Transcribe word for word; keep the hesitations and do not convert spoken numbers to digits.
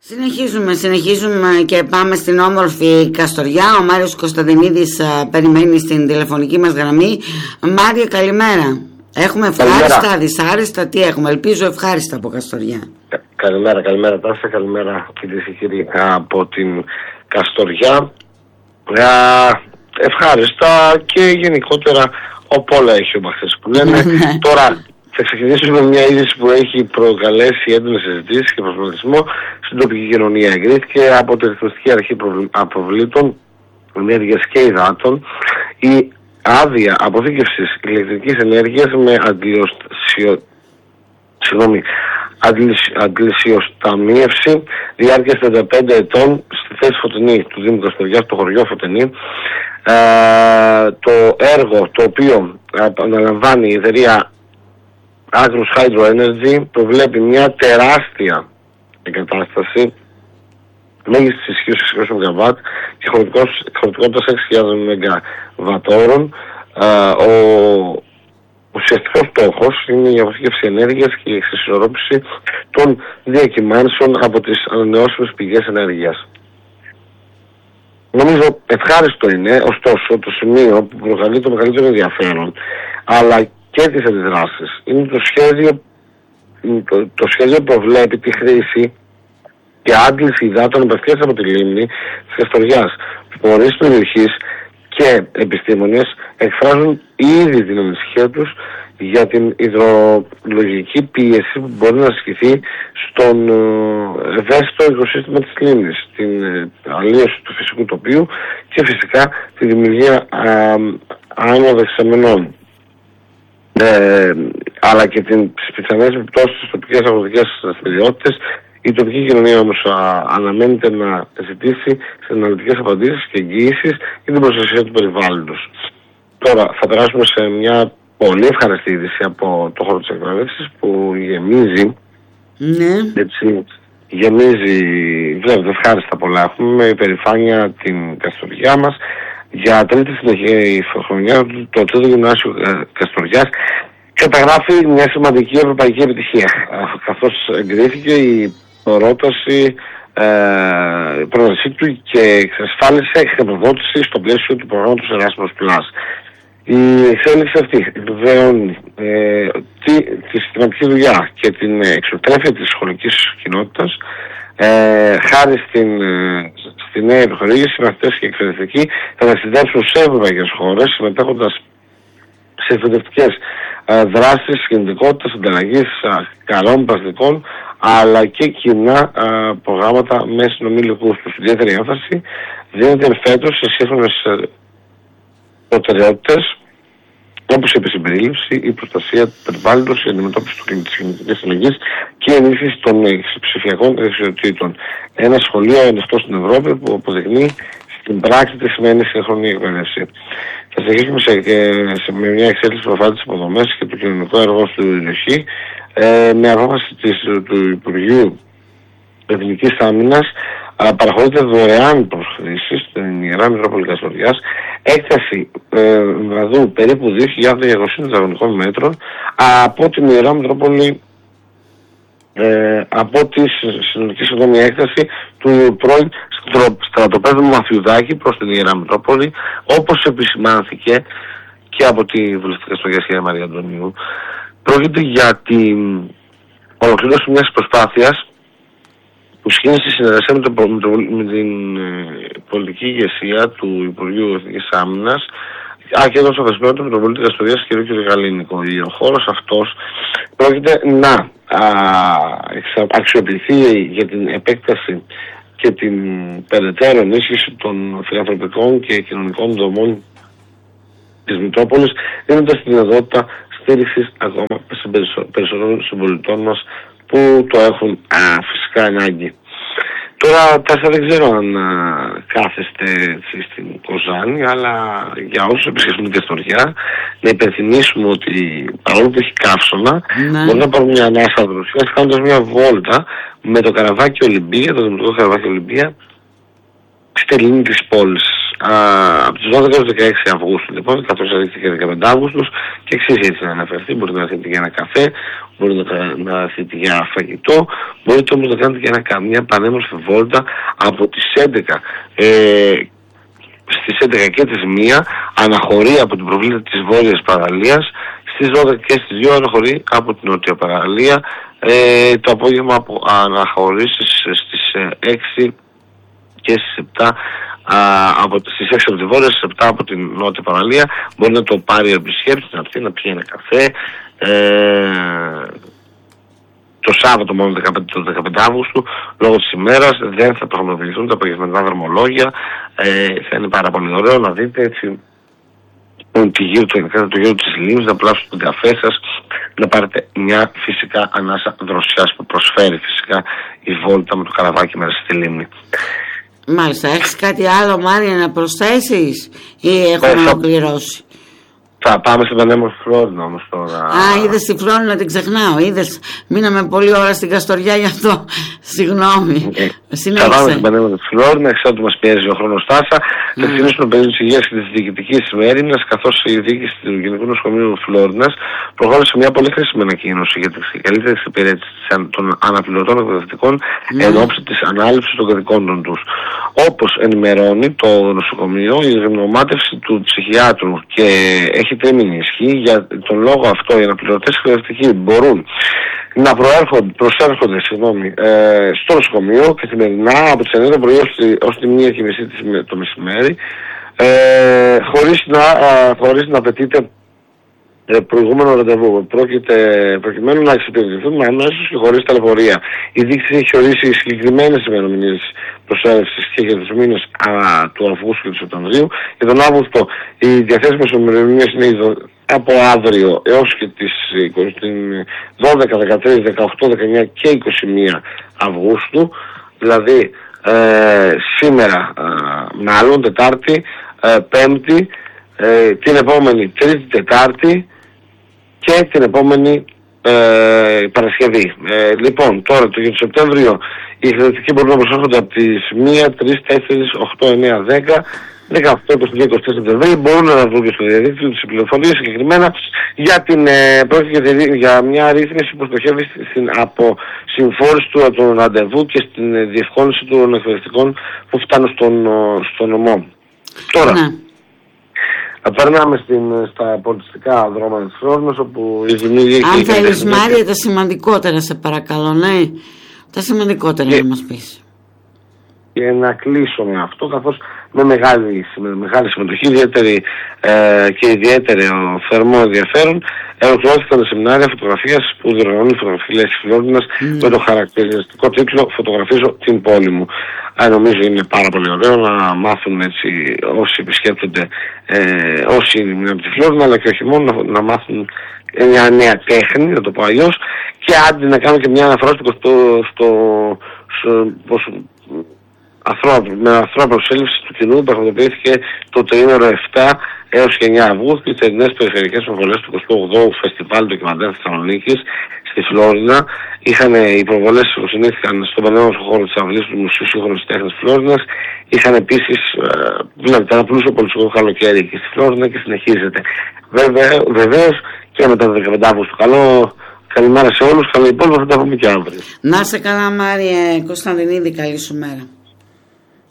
Συνεχίζουμε, συνεχίζουμε και πάμε στην όμορφη Καστοριά. Ο Μάριος Κωνσταντινίδης α, περιμένει στην τηλεφωνική μας γραμμή. Μάριο, καλημέρα. Έχουμε ευχάριστα, καλημέρα. Δυσάρεστα, τι έχουμε? Ελπίζω ευχάριστα από Καστοριά. Κα, καλημέρα, καλημέρα Τάσσα, καλημέρα κυρίες και κύριοι από την Καστοριά. Ε, ευχάριστα και γενικότερα όπου όλα έχει ο Μπαχτές που λένε. Τώρα θα ξεκινήσουμε με μια είδηση που έχει προκαλέσει έντονες συζητήσεις και προβληματισμό στην τοπική κοινωνία. Εγκρίθηκε από τη Ρυθμιστική Αρχή Αποβλήτων, Ενέργειας και Υδάτων η άδεια αποθήκευσης ηλεκτρικής ενέργειας με αντιλιοσιο... Συγγνώμη, αντιλησιοσταμίευση διάρκειας τριάντα πέντε ετών στη θέση Φωτεινή του Δήμου Καστοριάς, στο χωριό Φωτεινή. Ε, το έργο το οποίο αναλαμβάνει η εταιρεία Agnus Hydro Energy προβλέπει μια τεράστια εγκατάσταση μέγιστης ισχύως εξακόσια μεγαβάτ και χωρητικότητας έξι χιλιάδες μεγαβατόρων. Ο ουσιαστικός στόχος είναι η αποθήκευση ενέργειας και η εξισορρόπηση των διακυμάνσεων από τις ανανεώσιμες πηγές ενέργειας. Νομίζω ευχάριστο είναι, ωστόσο, το σημείο που προκαλεί το μεγαλύτερο ενδιαφέρον, αλλά και τις αντιδράσεις, είναι το σχέδιο, το, το σχέδιο προβλέπει τη χρήση και άντληση υδάτων απευθείας από τη λίμνη της Καστοριάς. Φορείς περιοχής και επιστήμονες εκφράζουν ήδη την ανησυχία τους για την υδρολογική πίεση που μπορεί να ασκηθεί στον ευαίσθητο οικοσύστημα της λίμνης, την αλλίωση του φυσικού τοπίου και φυσικά τη δημιουργία άνωδων δεξαμενών. Ε, αλλά και τις πιθανές επιπτώσεις στις τοπικές αγροτικές δραστηριότητες. Η τοπική κοινωνία όμως α, αναμένεται να ζητήσει σε αναλυτικές απαντήσεις και εγγυήσεις για την προστασία του περιβάλλοντος. Τώρα θα περάσουμε σε μια πολύ ευχαριστή είδηση από το χώρο της εκπαίδευσης που γεμίζει, ναι. έτσι, γεμίζει, βλέπετε ευχάριστα πολλά έχουμε, με υπερηφάνεια την Καστοριά μας. Για τρίτη συνεχή χρονιά το τρίτο γυμνάσιο Καστοριάς καταγράφει μια σημαντική ευρωπαϊκή επιτυχία, καθώς εγκρίθηκε η πρόταση, ε, η πρότασή του και εξασφάλισε χρηματοδότηση στο πλαίσιο του προγράμματος Erasmus+. Η εξέλιξη αυτή επιβεβαιώνει ε, τη, τη συστηματική δουλειά και την εξωτρέφεια της σχολικής κοινότητας. Ε, χάρη στην, στη νέα επιχορήγηση, οι μαθητές και οι εκπαιδευτικοί θα ταξιδέψουν σε ευρωπαϊκές χώρες, συμμετέχοντας σε εκπαιδευτικές ε, δράσεις κινητικότητας, ανταλλαγής καλών πρακτικών, αλλά και κοινά ε, προγράμματα με συνομιλικούς τους. Ιδιαίτερη έμφαση δίνεται φέτος σε σύγχρονες προτεραιότητες, όπως η επισυμπερίληψη, η προστασία του περιβάλλοντος, η αντιμετώπιση της κλιματικής αλλαγής και η ενίσχυση των ψηφιακών δεξιοτήτων. Ένα σχολείο ανοιχτό στην Ευρώπη που αποδεικνύει στην πράξη τι σημαίνει σύγχρονη εκπαίδευση. Θα συνεχίσουμε σε, σε, με μια εξέλιξη που αφορά τις υποδομές και το κοινωνικό έργο στην περιοχή, ε, με απόφαση της, του Υπουργείου Εθνικής Άμυνας. Παραχωρείται δωρεάν προς χρήση στην Ιερά Μητρόπολη Καστοριάς έκταση ε, βραδού περίπου δύο χιλιάδες διακόσια τετραγωνικών μέτρων από την Ιερά Μητρόπολη, ε, από τη συνολική συγγνώμη έκταση του πρώην στρατοπέδου Μαθιουδάκη προς την Ιερά Μητρόπολη, όπως επισημάνθηκε και από τη βουλευτική Καστοριάς κ. Μαρία Αντωνίου. Πρόκειται για την ολοκλήρωση μιας προσπάθειας που σχήνει στη συνεργασία με, το, με, το, με την ε, πολιτική ηγεσία του Υπουργείου Εθνικής Άμυνας, α, και εδώ στο δεσμεύεται με τον πολίτη Καστοριάς κ. κ. Γαλήνικο. Ο χώρος αυτός πρόκειται να α, αξιοποιηθεί για την επέκταση και την περαιτέρω ενίσχυση των φιλανθρωπικών και κοινωνικών δομών της Μητρόπολης, δίνοντας τη δυνατότητα στήριξης ακόμα περισσότερων συμπολιτών μας που το έχουν α, φυσικά ανάγκη. Τώρα, Τάσσα, δεν ξέρω αν α, κάθεστε έτσι, στην Κοζάνη, αλλά για όσους επισκεφτούν την Καστοριά, να υπενθυμίσουμε ότι παρόλο που έχει καύσωνα, ναι, μπορεί να πάρουν μια ανάσα δροσιά κάνοντας μια βόλτα με το καραβάκι Ολυμπία, το δημοτικό καραβάκι Ολυμπία, στη λίμνη της πόλης. Α, από τις δώδεκα έως δεκαέξι Αυγούστου, λοιπόν, καθώς έρχεται και δεκαπέντε Αυγούστου, και εξής έτσι να αναφερθεί, μπορείτε να έρθετε για ένα καφέ, μπορεί να, να έρθετε για φαγητό, μπορείτε όμως να κάνετε και ένα, μια πανέμορφη βόλτα από τις έντεκα ε, στις έντεκα και τις μία, αναχωρεί από την προβλήτα της βόρειας παραλίας, στις δώδεκα και στις δύο αναχωρεί από την νότια παραλία, ε, το απόγευμα από, αναχωρεί στις έξι και στις επτά Α, από, στις έξι από τη βόρεια, στις επτά από την νότια παραλία. Μπορεί να το πάρει ο επισκέπτης, να πει, να πιει ένα καφέ. Ε, το Σάββατο μόνο το δεκαπέντε Αυγούστου, λόγω της ημέρας, δεν θα πραγματοποιηθούν τα απογευματινά δρομολόγια. Ε, θα είναι πάρα πολύ ωραίο να δείτε έτσι το γύρο, το, το γύρο της λίμνης, να πλάσετε τον καφέ σας, να πάρετε μια φυσικά ανάσα δροσιάς που προσφέρει φυσικά η βόλτα με το καραβάκι μέσα στη λίμνη. Μάλιστα, έχεις κάτι άλλο, Μάρια, να προσθέσεις ή έχουμε ολοκληρώσει? Θα πάμε στην πανέμορφη Φλόρινα όμως τώρα. Α, είδες τη Φλόρινα, την ξεχνάω. Είδες, μείναμε πολλή ώρα στην Καστοριά γι' αυτό. Συγγνώμη. Okay. Θα πάμε στην πανέμορφη Φλόρινα, ξέρω ότι μας πιέζει ο χρόνος τάσα. Mm. Θα ξεκινήσουμε το πεδίο της υγείας και της διοικητικής μέρημνας, καθώς η διοίκηση του Γενικού Νοσοκομείου Φλόρινας προχώρησε μια πολύ χρήσιμη ανακοίνωση για την καλύτερη εξυπηρέτηση των αναπληρωτών εκπαιδευτικών mm. εν ώψη της ανάληψης των καθηκόντων τους. Όπως ενημερώνει το νοσοκομείο, η γνωμάτευση του ψυχιάτρου και έχει τρίμηνη ισχύ. Για τον λόγο αυτό οι αναπληρωτές εκπαιδευτικοί μπορούν να προέρχονται, προσέρχονται συγγνώμη, ε, στο νοσοκομείο καθημερινά από τις εννιά το πρωί ως τη μία και μισή το μεσημέρι, ε, χωρίς, να, ε, χωρίς να απαιτείται ε, προηγούμενο ραντεβού. Πρόκειται προκειμένου να εξυπηρετηθούν αμέσως και χωρίς ταλαιπωρία. Η διοίκηση έχει ορίσει συγκεκριμένες ημερομηνίες προσέλευσης και για τους μήνες α, του Αυγούστου και του Σεπτεμβρίου. Για τον Αύγουστο οι διαθέσιμες ημερομηνίες είναι από αύριο έως και τις δώδεκα, δεκατρείς, δεκαοκτώ, δεκαεννιά και είκοσι μία Αυγούστου. Δηλαδή ε, σήμερα ε, μάλλον Τετάρτη, ε, Πέμπτη, ε, την επόμενη Τρίτη, Τετάρτη και την επόμενη ε, Παρασκευή. Ε, λοιπόν, τώρα το για το Σεπτέμβριο οι εκπαιδευτικοί μπορούν να προσέρχονται από τις μία, τρεις, τέσσερις, οκτώ, εννιά, δέκα, δεκαοκτώ, είκοσι δύο, είκοσι τέσσερα Σεπτεμβρίου. Μπορούν να βρουν και στο διαδίκτυο τις πληροφορίες συγκεκριμένα για, την, ε, για, για μια ρύθμιση που στοχεύει στην αποσυμφόρηση του, του ραντεβού και στην ε, διευκόλυνση των εκπαιδευτικών που φτάνουν στον, στο νομό. Τώρα, ναι. Περνάμε στην, στα πολιτιστικά δρόμενα της Φλόρινας, όπου η Δημήτρη... Αν θέλεις, Μάρια, τα σημαντικότερα σε παρακαλώ, ναι. Τα σημαντικότερα και, να μας πεις. Και να κλείσω με αυτό, καθώς με μεγάλη, με μεγάλη συμμετοχή ιδιαίτερη, ε, και ιδιαίτερο θερμό ενδιαφέρον ολοκληρώθηκαν τα σεμινάρια φωτογραφίας που διοργανώνει η Φωτογραφιλές της Φλόρινας mm. με το χαρακτηριστικό τίτλο «Φωτογραφίζω την πόλη μου». Α, νομίζω είναι πάρα πολύ ωραίο να μάθουν έτσι όσοι επισκέπτονται, ε, όσοι είναι από τη Φλόρινα, αλλά και όχι μόνο, να, να μάθουν μια νέα τέχνη, να το πω αλλιώς, και άντι να κάνω και μια αναφορά στο, στο, στο, στο αθρώα, με αθρώα προσέλευση του κοινού πραγματοποιήθηκε το τριήμερο επτά έως και εννιά Αυγούστου τις ελληνικές περιφερειακές προβολές του εικοστού όγδοου Φεστιβάλ Ντοκιμαντέρ Θεσσαλονίκης στη Φλόρινα. Είχαν, οι προβολές συνήθηκαν στον πανέμορφο χώρο της αυλής του Μουσείου Σύγχρονης Τέχνης Φλόρινας. Είχαν επίσης, βλέπετε, ένα πλούσιο πολιτιστικό καλοκαίρι εκεί στη Φλόρινα και συνεχίζεται. Βέβαια, βεβαίως και μετά το δεκαπέντε Αυγούστου. Καλό, καλημέρα σε όλους, καλό υπόλοιπο, θα τα πούμε και αύριο. Να σε καλά, Μάρια Κωνσταντινίδη, καλή σου μέρα.